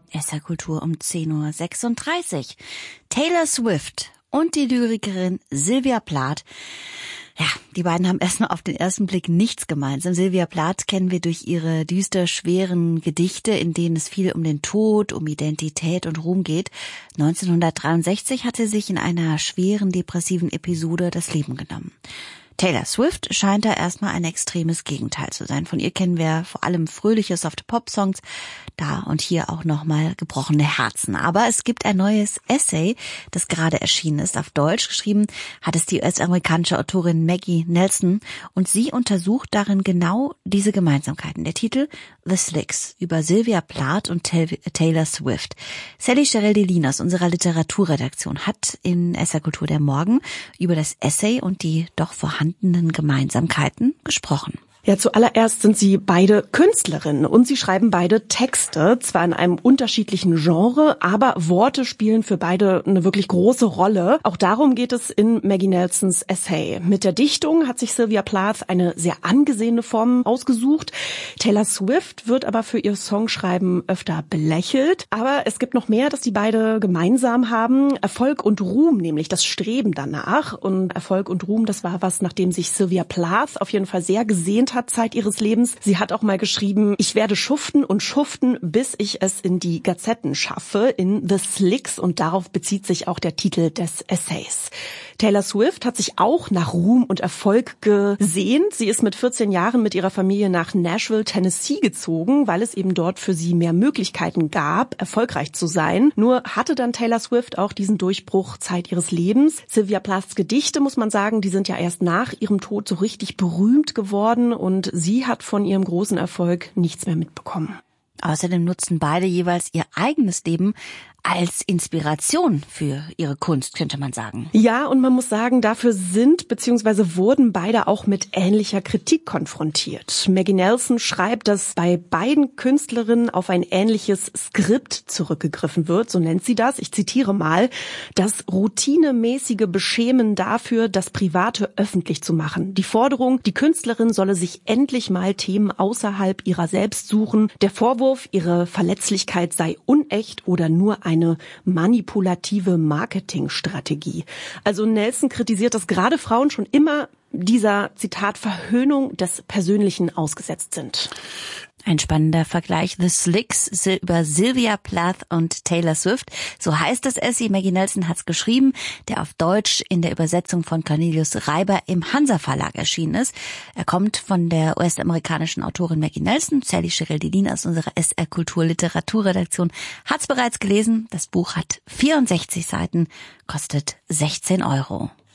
SR Kultur um 10:36 Uhr. Taylor Swift und die Lyrikerin Sylvia Plath. Ja, die beiden haben erstmal auf den ersten Blick nichts gemeinsam. Sylvia Plath kennen wir durch ihre düster schweren Gedichte, in denen es viel um den Tod, um Identität und Ruhm geht. 1963 hat sie sich in einer schweren depressiven Episode das Leben genommen. Taylor Swift scheint da erstmal ein extremes Gegenteil zu sein. Von ihr kennen wir vor allem fröhliche Soft-Pop-Songs, da und hier auch nochmal gebrochene Herzen. Aber es gibt ein neues Essay, das gerade erschienen ist. Auf Deutsch geschrieben hat es die US-amerikanische Autorin Maggie Nelson und sie untersucht darin genau diese Gemeinsamkeiten. Der Titel The Slicks über Sylvia Plath und Taylor Swift. Sally Scherel-Delin aus unserer Literaturredaktion hat in SR Kultur der Morgen über das Essay und die doch vorhandenen Gemeinsamkeiten gesprochen. Ja, zuallererst sind sie beide Künstlerinnen und sie schreiben beide Texte, zwar in einem unterschiedlichen Genre, aber Worte spielen für beide eine wirklich große Rolle. Auch darum geht es in Maggie Nelsons Essay. Mit der Dichtung hat sich Sylvia Plath eine sehr angesehene Form ausgesucht. Taylor Swift wird aber für ihr Songschreiben öfter belächelt. Aber es gibt noch mehr, das die beide gemeinsam haben. Erfolg und Ruhm, nämlich das Streben danach. Und Erfolg und Ruhm, das war was, nachdem sich Sylvia Plath auf jeden Fall sehr gesehnt hat Zeit ihres Lebens. Sie hat auch mal geschrieben, ich werde schuften und schuften, bis ich es in die Gazetten schaffe, in The Slicks, und darauf bezieht sich auch der Titel des Essays. Taylor Swift hat sich auch nach Ruhm und Erfolg gesehnt. Sie ist mit 14 Jahren mit ihrer Familie nach Nashville, Tennessee gezogen, weil es eben dort für sie mehr Möglichkeiten gab, erfolgreich zu sein. Nur hatte dann Taylor Swift auch diesen Durchbruch Zeit ihres Lebens. Sylvia Plaths Gedichte, muss man sagen, die sind ja erst nach ihrem Tod so richtig berühmt geworden und sie hat von ihrem großen Erfolg nichts mehr mitbekommen. Außerdem nutzen beide jeweils ihr eigenes Leben als Inspiration für ihre Kunst, könnte man sagen. Ja, und man muss sagen, dafür sind bzw. wurden beide auch mit ähnlicher Kritik konfrontiert. Maggie Nelson schreibt, dass bei beiden Künstlerinnen auf ein ähnliches Skript zurückgegriffen wird, so nennt sie das. Ich zitiere mal: Das routinemäßige Beschämen dafür, das Private öffentlich zu machen. Die Forderung, die Künstlerin solle sich endlich mal Themen außerhalb ihrer selbst suchen. Der Vorwurf, ihre Verletzlichkeit sei unecht oder nur eine manipulative Marketingstrategie. Also Nelson kritisiert, dass gerade Frauen schon immer dieser, Zitat, Verhöhnung des Persönlichen ausgesetzt sind. Ein spannender Vergleich. The Slicks über Sylvia Plath und Taylor Swift. So heißt das Essay. Maggie Nelson hat's geschrieben, der auf Deutsch in der Übersetzung von Cornelius Reiber im Hansa Verlag erschienen ist. Er kommt von der US-amerikanischen Autorin Maggie Nelson. Sally Scherel-Delin aus unserer SR Kultur Literaturredaktion hat's bereits gelesen. Das Buch hat 64 Seiten, kostet 16 €.